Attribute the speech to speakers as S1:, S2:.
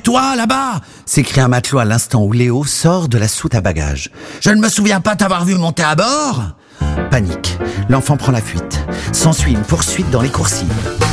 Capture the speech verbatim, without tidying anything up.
S1: toi, là-bas !» s'écrie un matelot à l'instant où Léo sort de la soute à bagages. « Je ne me souviens pas t'avoir vu monter à bord !» Panique. L'enfant prend la fuite. S'ensuit une poursuite dans les coursives.